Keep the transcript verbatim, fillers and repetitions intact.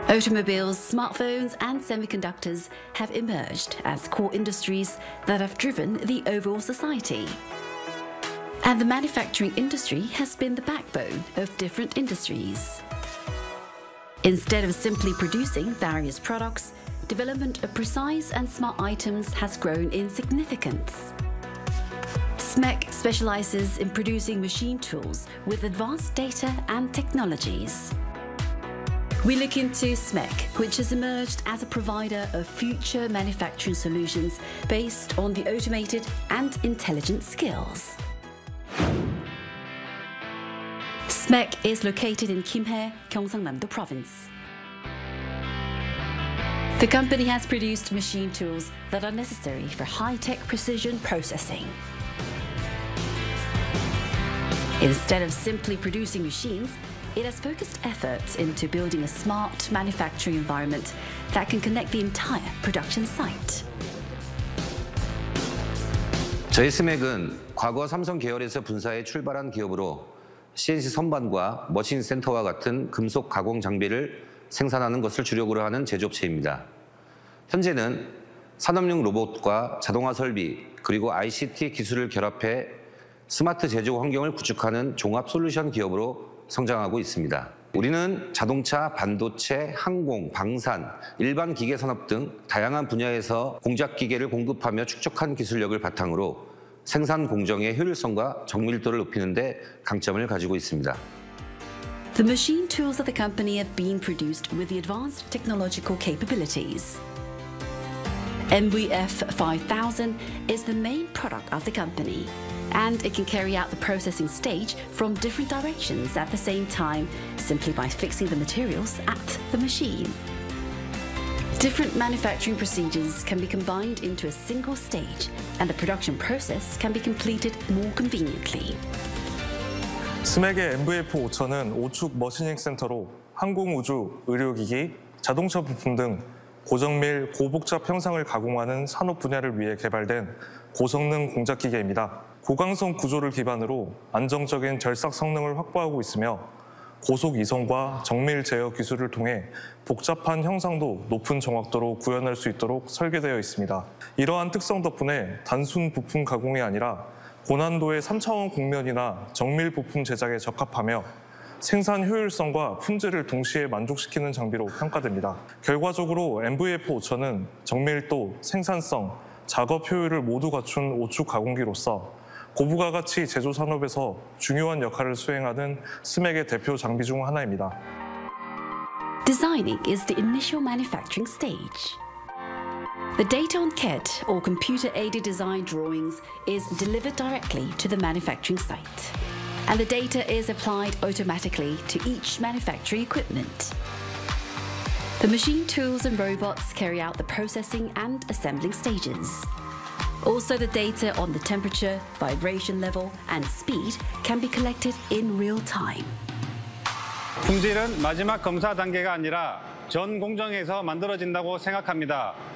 Automobiles, smartphones and semiconductors have emerged as core industries that have driven the overall society. And the manufacturing industry has been the backbone of different industries. Instead of simply producing various products, development of precise and smart items has grown in significance. S M E C specializes in producing machine tools with advanced data and technologies. We look into S M E C, which has emerged as a provider of future manufacturing solutions based on the automated and intelligent skills. S M E C is located in Kimhae, Gyeongsangnam-do Province. The company has produced machine tools that are necessary for high-tech precision processing. Instead of simply producing machines, it has focused efforts into building a smart manufacturing environment that can connect the entire production site. 저희 S M E C은 과거 삼성 계열에서 분사해 출발한 기업으로 씨엔씨 선반과 머신 센터와 같은 금속 가공 장비를 생산하는 것을 주력으로 하는 제조업체입니다. 현재는 산업용 로봇과 자동화 설비 그리고 아이씨티 기술을 결합해 스마트 제조 환경을 구축하는 종합 솔루션 기업으로 성장하고 있습니다. 우리는 자동차, 반도체, 항공, 방산, 일반 기계 산업 등 다양한 분야에서 공작 기계를 공급하며 축적한 기술력을 바탕으로 생산 공정의 효율성과 정밀도를 높이는 데 강점을 가지고 있습니다. The machine tools of the company have been produced with the advanced technological capabilities. M V F five thousand is the main product of the company, and it can carry out the processing stage from different directions at the same time simply by fixing the materials at the machine. Different manufacturing procedures can be combined into a single stage, and the production process can be completed more conveniently. S M E C의 엠 브이 에프 오천은 오축 머시닝 센터로 항공우주, 의료기기, 자동차 부품 등 고정밀, 고복잡 형상을 가공하는 산업 분야를 위해 개발된 고성능 공작기계입니다. 고강성 구조를 기반으로 안정적인 절삭 성능을 확보하고 있으며 고속 이송과 정밀 제어 기술을 통해 복잡한 형상도 높은 정확도로 구현할 수 있도록 설계되어 있습니다. 이러한 특성 덕분에 단순 부품 가공이 아니라 고난도의 삼 차원 곡면이나 정밀 부품 제작에 적합하며 생산 효율성과 품질을 동시에 만족시키는 장비로 평가됩니다. 결과적으로 엠 브이 에프 오천은 정밀도, 생산성, 작업 효율을 모두 갖춘 오축 가공기로서 고부가 가치 제조 산업에서 중요한 역할을 수행하는 S M E C의 대표 장비 중 하나입니다. Designing is the initial manufacturing stage. The data on C A D, or computer-aided design drawings, is delivered directly to the manufacturing site, and the data is applied automatically to each manufacturing equipment. The machine tools and robots carry out the processing and assembling stages. Also, the data on the temperature, vibration level, and speed can be collected in real time. 품질은 마지막 검사 단계가 아니라 전 공정에서 만들어진다고 생각합니다.